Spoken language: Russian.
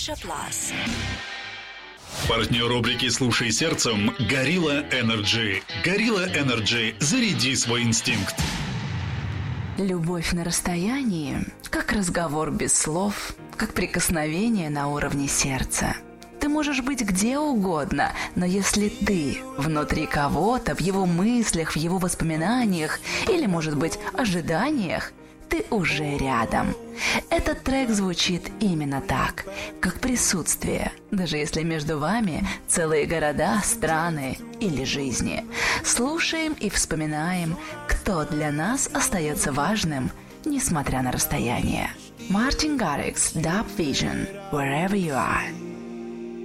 Наша Plus. Партнер рубрики «Слушай сердцем» – Gorilla Energy. Gorilla Energy – заряди свой инстинкт. Любовь на расстоянии, как разговор без слов, как прикосновение на уровне сердца. Ты можешь быть где угодно, но если ты внутри кого-то, в его мыслях, в его воспоминаниях или, может быть, ожиданиях, ты уже рядом. Этот трек звучит именно так, как присутствие, даже если между вами целые города, страны или жизни. Слушаем и вспоминаем, кто для нас остается важным, несмотря на расстояние. Martin Garrix, Dub Vision, Wherever You Are.